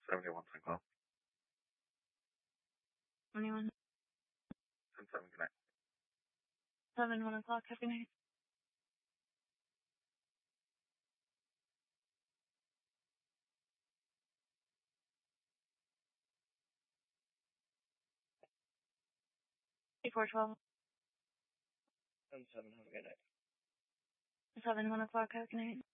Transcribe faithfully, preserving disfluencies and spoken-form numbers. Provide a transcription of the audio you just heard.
seventy-one, ten call. twenty-one. ten seven, good night. seven, one o'clock, happy night. four twelve. ten seven, have a good night. seven, one o'clock, happy night.